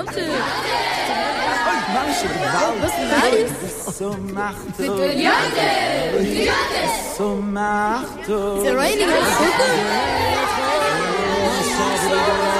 Jante. Was nice. So macht Jante. so macht Is it raining?